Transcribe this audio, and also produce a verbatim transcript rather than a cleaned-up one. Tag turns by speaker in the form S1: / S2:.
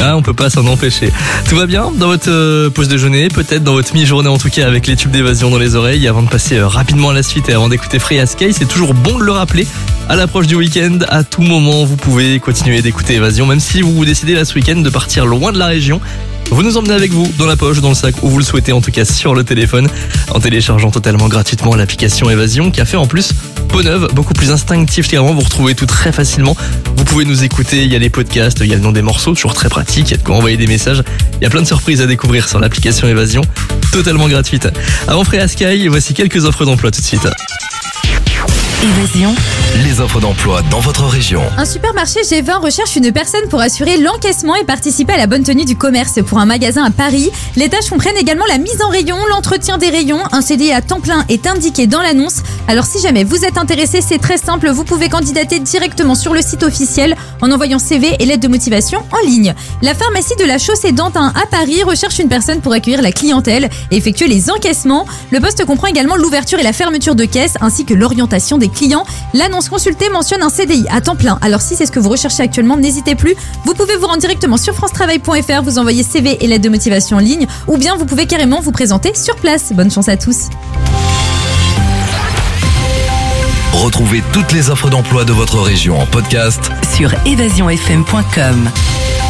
S1: Ah, on peut pas s'en empêcher. Tout va bien dans votre euh, pause déjeuner, peut-être dans votre mi-journée en tout cas, avec les tubes d'évasion dans les oreilles. Avant de passer euh, rapidement à la suite et avant d'écouter Freya Sky, c'est toujours bon de le rappeler. À l'approche du week-end, à tout moment, vous pouvez continuer d'écouter Évasion, même si vous décidez là ce week-end de partir loin de la région. Vous nous emmenez avec vous, dans la poche, dans le sac, où vous le souhaitez, en tout cas sur le téléphone, en téléchargeant totalement gratuitement l'application Évasion, qui a fait en plus peau neuve, beaucoup plus instinctive qu'avant. Vous retrouvez tout très facilement. Vous pouvez nous écouter, il y a les podcasts, il y a le nom des morceaux, toujours très pratique, il y a de quoi envoyer des messages. Il y a plein de surprises à découvrir sur l'application Évasion, totalement gratuite. Avant Freya Sky, voici quelques offres d'emploi tout de suite.
S2: Évasion.
S3: Les offres d'emploi dans votre région.
S4: Un supermarché G vingt recherche une personne pour assurer l'encaissement et participer à la bonne tenue du commerce pour un magasin à Paris. Les tâches comprennent également la mise en rayon, l'entretien des rayons. Un C D I à temps plein est indiqué dans l'annonce. Alors si jamais vous êtes intéressé, c'est très simple. Vous pouvez candidater directement sur le site officiel en envoyant C V et lettre de motivation en ligne. La pharmacie de la Chaussée-d'Antin à Paris recherche une personne pour accueillir la clientèle et effectuer les encaissements. Le poste comprend également l'ouverture et la fermeture de caisse ainsi que l'orientation des clients. L'annonce consultée mentionne un C D I à temps plein. Alors si c'est ce que vous recherchez actuellement, n'hésitez plus. Vous pouvez vous rendre directement sur france travail point f r, vous envoyer C V et lettre de motivation en ligne, ou bien vous pouvez carrément vous présenter sur place. Bonne chance à tous.
S3: Retrouvez toutes les offres d'emploi de votre région en podcast
S2: sur évasion f m point com.